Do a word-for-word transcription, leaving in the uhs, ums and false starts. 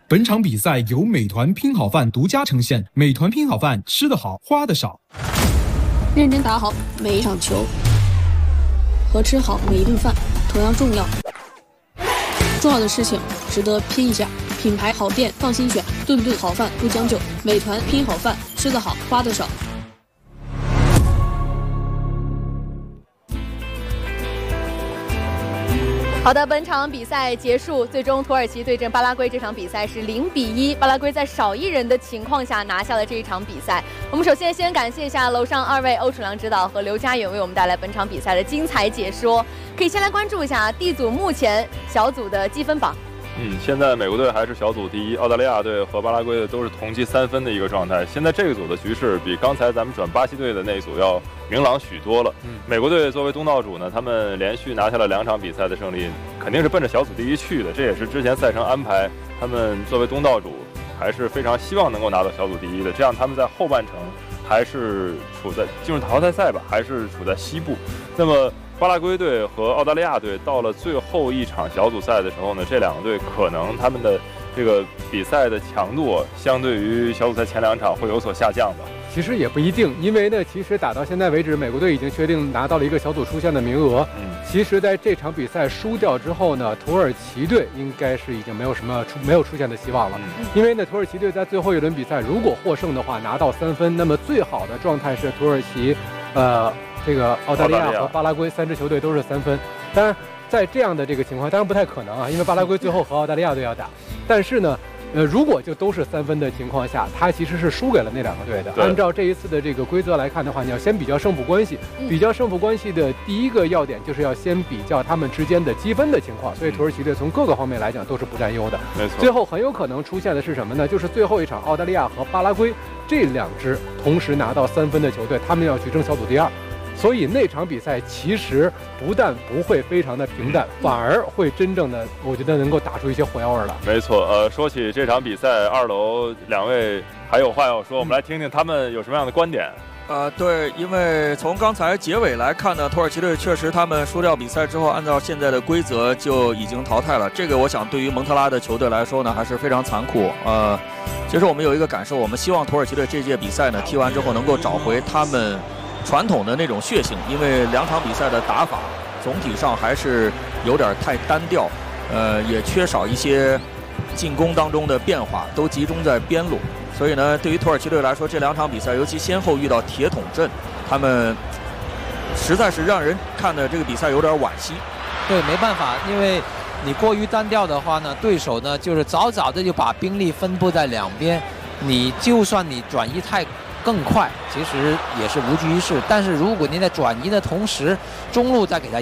本场比赛由美团拼好饭独家呈现，美团拼好饭，吃得好，花得少。 认真打好每一场球，和吃好每一顿饭同样重要。重要的事情值得拼一下，品牌好店放心选，顿顿好饭不将就。美团拼好饭，吃得好，花得少。 好的，本场比赛结束，最终土耳其对阵巴拉圭这场比赛是零比一，巴拉圭在少一人的情况下拿下了这一场比赛。我们首先先感谢一下楼上二位欧楚良指导和刘佳远为我们带来本场比赛的精彩解说。可以先来关注一下 D 组目前小组的积分榜。 嗯，现在美国队还是小组第一，澳大利亚队和巴拉圭队都是同积三分的一个状态。现在这个组的局势比刚才咱们转巴西队的那一组要明朗许多了。嗯，美国队作为东道主呢，他们连续拿下了两场比赛的胜利，肯定是奔着小组第一去的。这也是之前赛程安排，他们作为东道主还是非常希望能够拿到小组第一的。这样他们在后半程还是处在进入淘汰赛吧，还是处在西部。那么巴拉圭队和澳大利亚队到了最后一场小组赛的时候呢，这两个队可能他们的这个比赛的强度相对于小组赛前两场会有所下降的。 其实也不一定，因为呢，其实打到现在为止，美国队已经确定拿到了一个小组出线的名额。嗯，其实在这场比赛输掉之后呢，土耳其队应该是已经没有什么出没有出现的希望了。嗯，因为呢，土耳其队在最后一轮比赛如果获胜的话，拿到三分，那么最好的状态是土耳其，呃。这个澳大利亚和巴拉圭三支球队都是三分，当然在这样的这个情况，当然不太可能啊，因为巴拉圭最后和澳大利亚队要打。但是呢，呃，如果就都是三分的情况下，他其实是输给了那两个队的。按照这一次的这个规则来看的话，你要先比较胜负关系，比较胜负关系的第一个要点就是要先比较他们之间的积分的情况。所以土耳其队从各个方面来讲都是不占优的。 没错。 最后很有可能出现的是什么呢？就是最后一场澳大利亚和巴拉圭这两支同时拿到三分的球队，他们要去争小组第二。所以那场比赛其实不但不会非常的平淡，反而会真正的，我觉得能够打出一些火药味来。 没错，呃，说起这场比赛，二楼两位还有话要说，我们来听听他们有什么样的观点。 呃，对，因为从刚才结尾来看呢，土耳其队确实他们输掉比赛之后，按照现在的规则就已经淘汰了。这个我想对于蒙特拉的球队来说呢，还是非常残酷。呃，其实我们有一个感受，我们希望土耳其队这届比赛呢踢完之后能够找回他们传统的那种血性，因为两场比赛的打法总体上还是有点太单调，呃，也缺少一些进攻当中的变化，都集中在边路。所以呢，对于土耳其队来说，这两场比赛，尤其先后遇到铁桶阵，他们实在是让人看的这个比赛有点惋惜。 对，没办法，因为你过于单调的话呢，对手呢就是早早的就把兵力分布在两边，你就算你转移太更快，其实也是无济于事。但是如果你在转移的同时，中路再给他